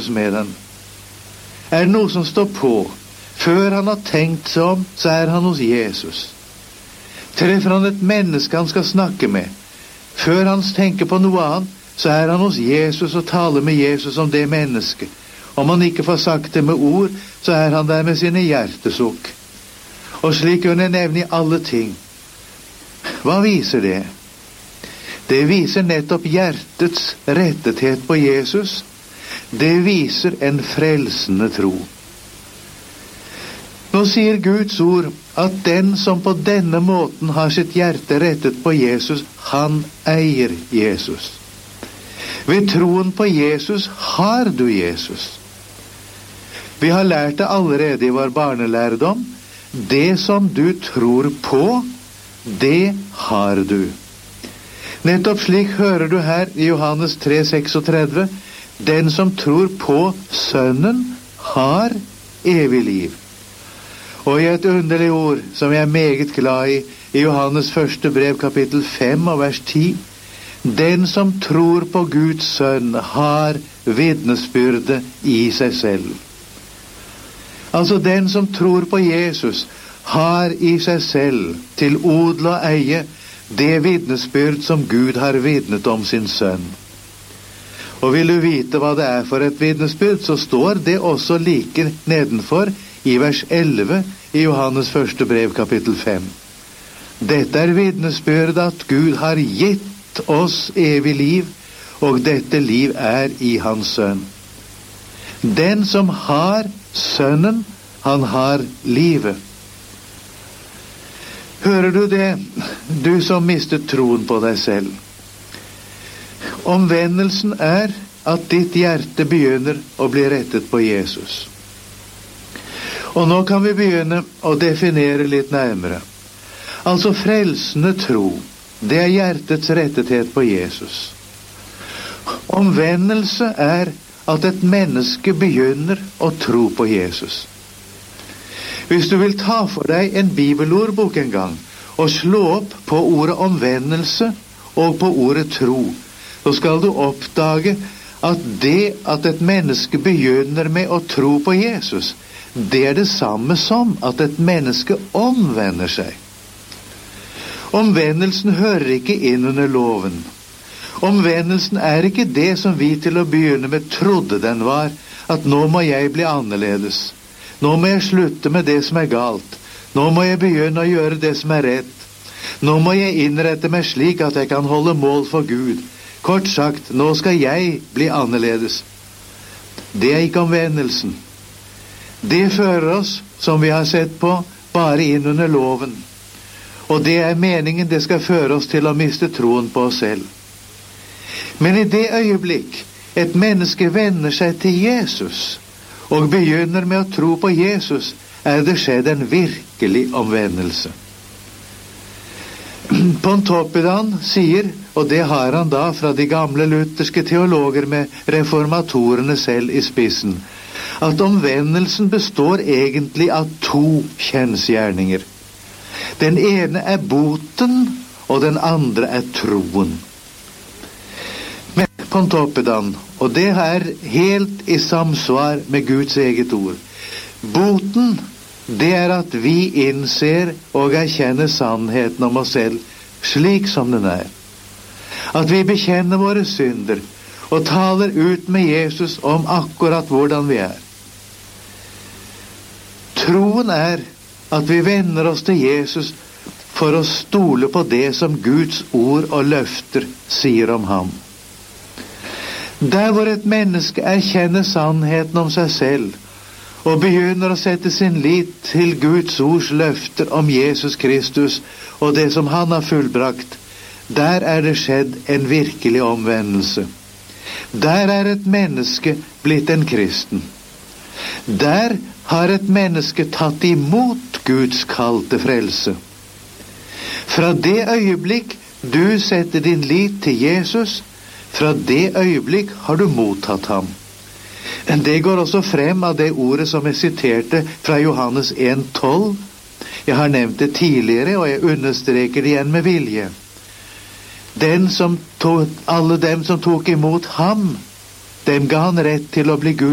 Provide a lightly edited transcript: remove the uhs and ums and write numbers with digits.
med den. Er det noe som står på? Før han har tenkt seg om, så er han hos Jesus. Treffer han et menneske han skal snakke med, før han tenker på noe annet, så er han hos Jesus og taler med Jesus om det mennesket. Om han ikke får sagt det med ord, så er han der med sine hjertesukk. Og slik kunne jeg nevne i alle ting. Hva viser det? Det viser nettopp hjertets rettethet på Jesus. Det viser en frelsende tro. Nå sier Guds ord at den som på denne måten har sitt hjerte rettet på Jesus, han eier Jesus. Ved troen på Jesus har du Jesus. Vi har lært det allerede i vår barnelærdom. Det som du tror på, det har du. Nettopp slik hører du her i Johannes 3,36. Den som tror på Sønnen har evig liv. Og i et underlig ord som jeg er meget glad i Johannes første brev kapittel 5 og vers 10. Den som tror på Guds sønn har vitnesbyrde i seg selv. Altså den som tror på Jesus har i seg selv til odel og eie det vitnesbyrd som Gud har vitnet om sin sønn. Og vil du vite hva det er for et vitnesbyrd, så står det også like nedenfor i vers 11 i Johannes første brev kapittel 5. Dette er vitnesbyrd at Gud har gitt oss evig liv, og dette liv er i hans sønn. Den som har sønnen, han har livet. Hører du det, du som mistet troen på deg selv? Omvendelsen er at ditt hjerte begynner å bli rettet på Jesus. Og nå kan vi begynne å definere litt nærmere. Altså frelsende tro, det er hjertets rettethet på Jesus. Omvendelse er at et menneske begynner å tro på Jesus. Hvis du vil ta for deg en bibelordbok en gang, og slå opp på ordet omvendelse og på ordet tro, så skal du oppdage at det at et menneske begynner med å tro på Jesus, det er det samme som at et menneske omvender seg. Omvendelsen hører ikke inn under loven. Omvendelsen er ikke det som vi til å begynne med trodde den var, at nå må jeg bli annerledes. Nå må jeg slutte med det som er galt. Nå må jeg begynne å gjøre det som er rett. Nå må jeg innrette meg slik at jeg kan holde mål for Gud. Kort sagt, nå skal jeg bli annerledes. Det er ikke omvendelsen. Det fører oss, som vi har sett på, bare inn under loven. Og det er meningen det skal føre oss til å miste troen på oss selv. Men i det øyeblikk et menneske vender seg til Jesus og begynner med å tro på Jesus, er det skjedd en virkelig omvendelse. Pontoppidan sier, og det har han da fra de gamle lutherske teologer med reformatorene selv i spissen, at omvendelsen består egentlig av to kjensgjerninger. Den ene er boten, og den andre er troen. Men Pontoppidan, og det er helt i samsvar med Guds eget ord. Boten, det er at vi innser og erkjenner sannheten om oss selv, slik som den er. At vi bekjenner våre synder, og taler ut med Jesus om akkurat hvordan vi er. Troen er at vi vender oss til Jesus for å stole på det som Guds ord og løfter sier om ham. Der hvor et menneske erkjenner sannheten om seg selv, og begynner å sette sin lit til Guds ords løfter om Jesus Kristus og det som han har fullbrakt, der er det skjedd en virkelig omvendelse. Der er et menneske blitt en kristen. Der har et menneske tatt imot Guds kall til frelse. Fra det øyeblikk du setter din lit til Jesus, fra det øyeblikk har du mottatt ham. Det går også frem av det ordet som jeg siterte fra Johannes 1,12. Jeg har nevnt det tidligere, og jeg understreker det igjen med vilje. Alle dem som tok imot ham, dem ga han rett til å bli Gud.